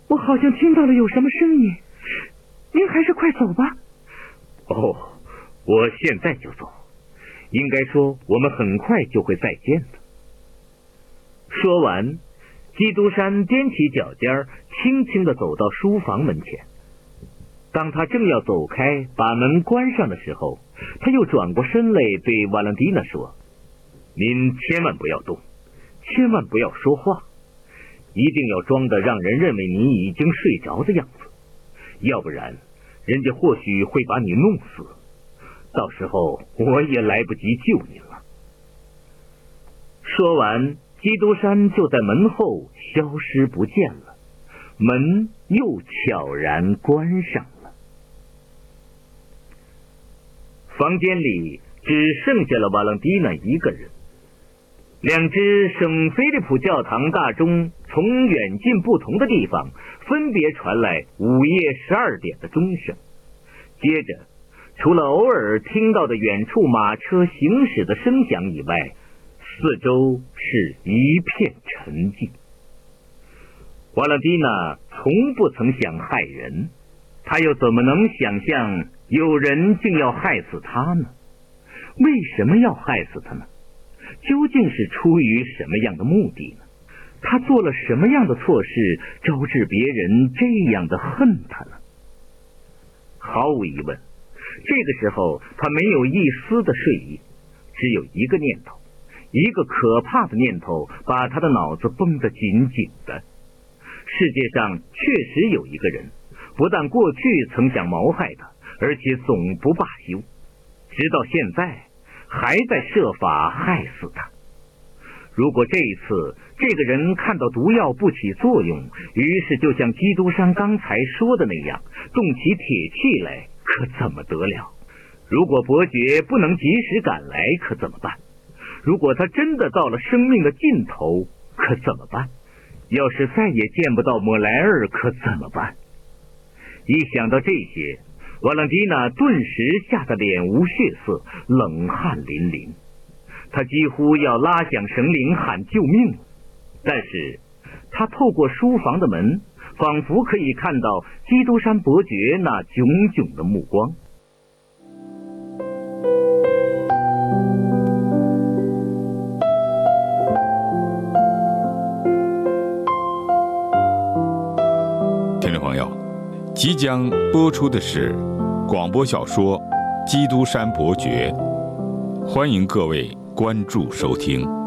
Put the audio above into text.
我好像听到了有什么声音，您还是快走吧。 哦，我现在就走，应该说我们很快就会再见的。说完，基督山踮起脚尖，轻轻地走到书房门前。当他正要走开，把门关上的时候，他又转过身来对瓦朗蒂娜说：“您千万不要动，千万不要说话，一定要装得让人认为你已经睡着的样子，要不然人家或许会把你弄死，到时候我也来不及救您了。”说完，基督山就在门后消失不见了，门又悄然关上了。房间里只剩下了瓦朗蒂娜一个人。两只圣菲利普教堂大钟从远近不同的地方分别传来午夜12点的钟声，接着除了偶尔听到的远处马车行驶的声响以外，四周是一片沉寂。瓦朗蒂娜从不曾想害人，她又怎么能想象有人竟要害死她呢？为什么要害死她呢？究竟是出于什么样的目的呢？她做了什么样的错事，招致别人这样的恨她呢？毫无疑问，这个时候她没有一丝的睡意，只有一个念头，一个可怕的念头把她的脑子绷得紧紧的。世界上确实有一个人，不但过去曾想谋害她，而且总不罢休，直到现在还在设法害死他。如果这一次这个人看到毒药不起作用，于是就像基督山刚才说的那样动起铁器来，可怎么得了？如果伯爵不能及时赶来，可怎么办？如果他真的到了生命的尽头，可怎么办？要是再也见不到莫莱尔，可怎么办？一想到这些，瓦朗蒂娜顿时吓得脸无血色，冷汗淋淋。他几乎要拉响绳铃喊救命了，但是他透过书房的门，仿佛可以看到基督山伯爵那炯炯的目光。 听众朋友，即将播出的是广播小说《基督山伯爵》，欢迎各位关注收听。